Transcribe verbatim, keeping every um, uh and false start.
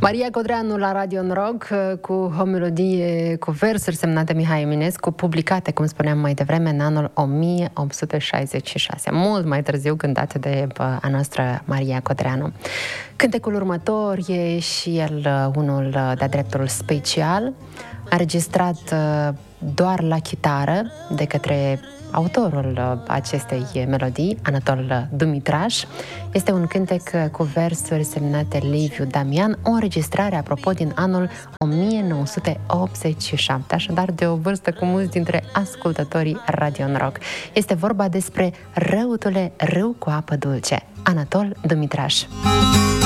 Maria Codreanu la Radio Rock cu o melodie cu versuri semnate Mihai Eminescu, publicate, cum spuneam mai devreme, în anul o mie opt sute șaizeci și șase, mult mai târziu cântate de a noastră Maria Codreanu. Cântecul următor e și el unul de-a dreptul special, înregistrat doar la chitară de către autorul acestei melodii, Anatol Dumitraș. Este un cântec cu versuri semnate Liviu Damian, o înregistrare, apropo, din anul o mie nouă sute optzeci și șapte, așadar de o vârstă cu mulți dintre ascultătorii Radio Rock. Este vorba despre Răutule, râu cu apă dulce. Anatol Dumitraș.